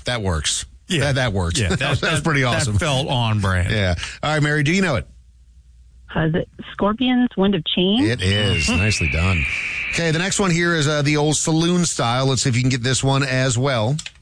that works. Yeah. That works. Yeah, that's pretty awesome. That felt on brand. Yeah. All right, Mary, do you know it? The Scorpions, Wind of Change. It is. Nicely done. Okay, the next one here is the old saloon style. Let's see if you can get this one as well.